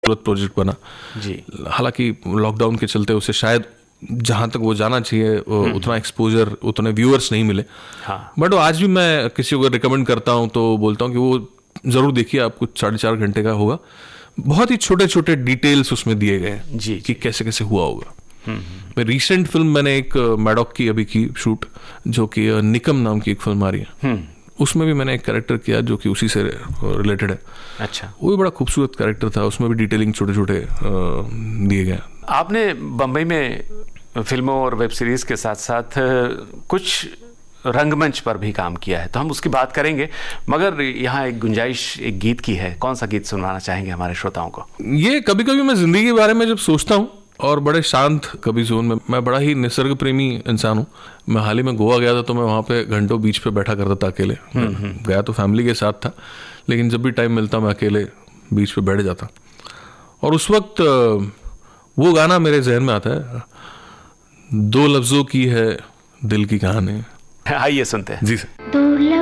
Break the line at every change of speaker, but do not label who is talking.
Project बना
जी।
हालांकि lockdown के चलते उसे शायद जहां तक वो जाना चाहिए उतना एक्सपोजर, उतने व्यूअर्स नहीं मिले।
हाँ।
बट आज भी मैं किसी को रिकमेंड करता हूं तो बोलता हूं कि वो जरूर देखिए, आप कुछ 4.5 घंटे का होगा। बहुत ही छोटे छोटे डिटेल्स उसमें दिए गए हैं
जी,
कि कैसे कैसे हुआ होगा। मैं रिसेंट फिल्म मैंने एक मैडॉक की अभी की शूट, जो कि निकम नाम की एक फिल्म आ रही है, उसमें भी मैंने एक कैरेक्टर किया जो कि उसी से रिलेटेड है।
अच्छा।
वो भी बड़ा खूबसूरत कैरेक्टर था, उसमें भी डिटेलिंग छोटे छोटे दिए गए।
आपने बम्बई में फिल्मों और वेब सीरीज के साथ साथ कुछ रंगमंच पर भी काम किया है, तो हम उसकी बात करेंगे, मगर यहाँ एक गुंजाइश एक गीत की है। कौन सा गीत सुनवाना चाहेंगे हमारे श्रोताओं को?
ये कभी कभी मैं जिंदगी के बारे में जब सोचता हूँ और बड़े शांत कभी जोन में, मैं बड़ा ही निसर्ग प्रेमी इंसान हूँ। मैं हाल ही में गोवा गया था तो मैं वहाँ पे घंटों बीच पे बैठा करता था अकेले। गया तो फैमिली के साथ था, लेकिन जब भी टाइम मिलता मैं अकेले बीच पे बैठ जाता। और उस वक्त वो गाना मेरे जहन में आता है, 2 लफ्जों की है दिल की कहानी।
आइए सुनते हैं।
जी सर।